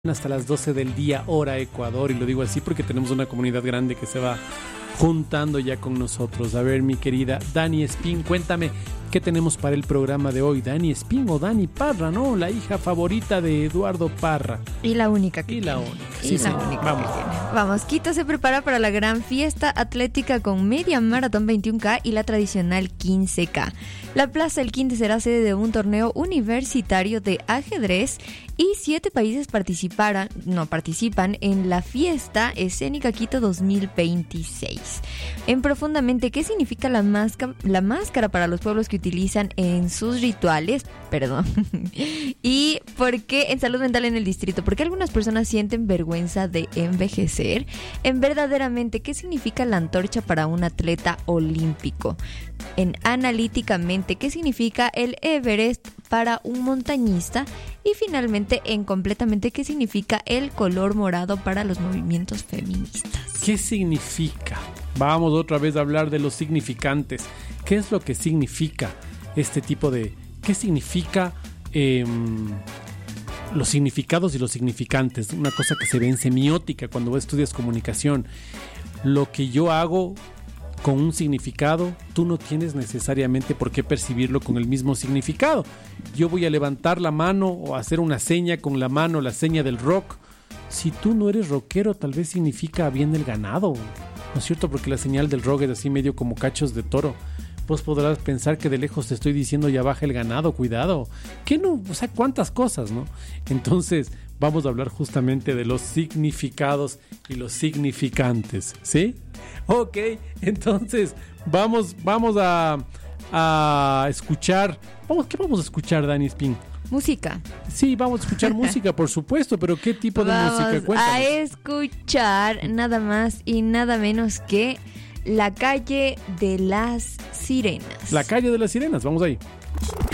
Hasta las 12 del día, hora Ecuador, y lo digo así porque tenemos una comunidad grande que se va juntando ya con nosotros. A ver, mi querida Dani Espín, cuéntame qué tenemos para el programa de hoy. Dani Espín o Dani Parra, ¿no? La hija favorita de Eduardo Parra. Y la única que tiene. Sí, sí. Vamos. Vamos, Quito se prepara para la gran fiesta atlética con media maratón 21K y la tradicional 15K. La Plaza El Quinte será sede de un torneo universitario de ajedrez y 7 países participan en la fiesta escénica Quito 2026. En profundamente, ¿qué significa la máscara para los pueblos que utilizan en sus rituales? Y ¿por qué en salud mental en el distrito? ¿Por qué algunas personas sienten vergüenza de envejecer? En verdaderamente, ¿qué significa la antorcha para un atleta olímpico? En analíticamente, ¿qué significa el Everest para un montañista? Y finalmente, en completamente, ¿qué significa el color morado para los movimientos feministas? ¿Qué significa? Vamos otra vez a hablar de los significantes. ¿Qué es lo que significa este tipo de... ¿Qué significa los significados y los significantes? Una cosa que se ve en semiótica cuando estudias comunicación. Lo que yo hago con un significado, tú no tienes necesariamente por qué percibirlo con el mismo significado. Yo voy a levantar la mano o hacer una seña con la mano, la seña del rock. Si tú no eres rockero, tal vez significa bien el ganado, ¿no es cierto? Porque la señal del rock es así medio como cachos de toro. Vos podrás pensar que de lejos te estoy diciendo ya baja el ganado, cuidado. ¿Qué no? O sea, cuántas cosas, ¿no? Entonces, vamos a hablar justamente de los significados y los significantes, ¿sí? Ok, entonces vamos a escuchar. ¿Qué vamos a escuchar, Dani Espín? Música. Sí, vamos a escuchar música, por supuesto, pero ¿qué tipo de música? Cuéntanos. A escuchar nada más y nada menos que La Calle de las Sirenas. La Calle de las Sirenas, vamos ahí.